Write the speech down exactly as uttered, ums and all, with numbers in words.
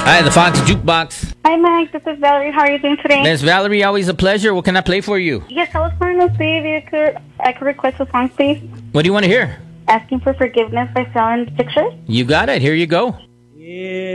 Hi, the Fox Jukebox. Hi, Mike. This is Valerie. How are you doing today? Miss Valerie, always a pleasure. What can I play for you? Yes, I was calling to see if you could, I could request a song, please. What do you want to hear? Asking for Forgiveness by Selling Pictures. You got it. Here you go. Yeah.